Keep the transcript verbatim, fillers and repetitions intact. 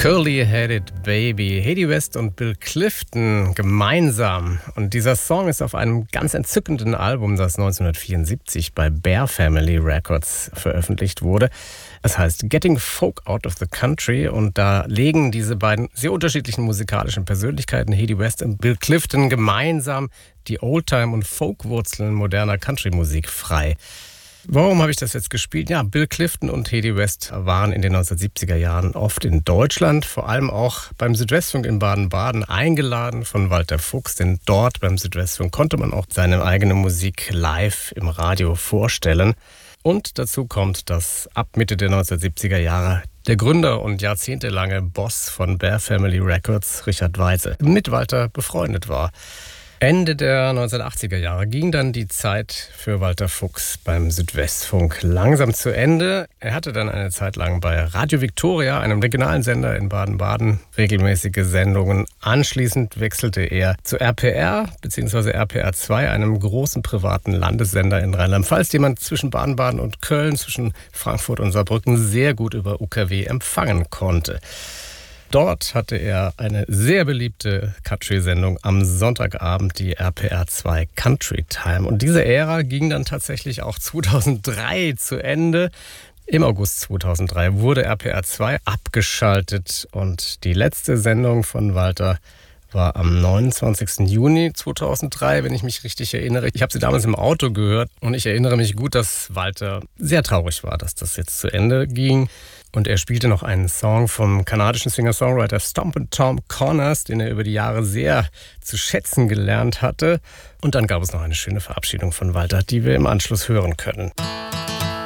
Curly-Headed Baby, Hedy West und Bill Clifton gemeinsam. Und dieser Song ist auf einem ganz entzückenden Album, das neunzehnhundertvierundsiebzig bei Bear Family Records veröffentlicht wurde. Es heißt Getting Folk Out of the Country und da legen diese beiden sehr unterschiedlichen musikalischen Persönlichkeiten, Hedy West und Bill Clifton, gemeinsam die Oldtime- und Folkwurzeln moderner Country-Musik frei. Warum habe ich das jetzt gespielt? Ja, Bill Clifton und Hedy West waren in den neunzehnhundertsiebziger Jahren oft in Deutschland, vor allem auch beim Südwestfunk in Baden-Baden, eingeladen von Walter Fuchs, denn dort beim Südwestfunk konnte man auch seine eigene Musik live im Radio vorstellen. Und dazu kommt, dass ab Mitte der neunzehnhundertsiebziger Jahre der Gründer und jahrzehntelange Boss von Bear Family Records, Richard Weise, mit Walter befreundet war. Ende der neunzehnhundertachtziger Jahre ging dann die Zeit für Walter Fuchs beim Südwestfunk langsam zu Ende. Er hatte dann eine Zeit lang bei Radio Victoria, einem regionalen Sender in Baden-Baden, regelmäßige Sendungen. Anschließend wechselte er zu R P R bzw. R P R zwei, einem großen privaten Landessender in Rheinland-Pfalz, den man zwischen Baden-Baden und Köln, zwischen Frankfurt und Saarbrücken sehr gut über U K W empfangen konnte. Dort hatte er eine sehr beliebte Country-Sendung am Sonntagabend, die R P R zwei Country Time. Und diese Ära ging dann tatsächlich auch zweitausenddrei zu Ende. Im August zweitausenddrei wurde R P R zwei abgeschaltet und die letzte Sendung von Walter war am neunundzwanzigsten Juni zweitausenddrei, wenn ich mich richtig erinnere. Ich habe sie damals im Auto gehört und ich erinnere mich gut, dass Walter sehr traurig war, dass das jetzt zu Ende ging. Und er spielte noch einen Song vom kanadischen Singer-Songwriter Stompin' Tom Connors, den er über die Jahre sehr zu schätzen gelernt hatte. Und dann gab es noch eine schöne Verabschiedung von Walter, die wir im Anschluss hören können.